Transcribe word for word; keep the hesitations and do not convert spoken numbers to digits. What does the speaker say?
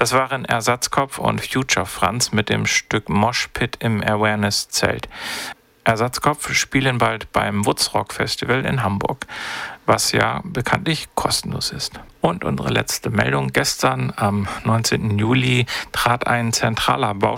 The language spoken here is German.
Das waren Ersatzkopf und Future Franz mit dem Stück Mosh Pit im Awareness-Zelt. Ersatzkopf spielen bald beim Woodstock Festival in Hamburg, was ja bekanntlich kostenlos ist. Und unsere letzte Meldung: Gestern, am neunzehnten Juli, trat ein zentraler Baustein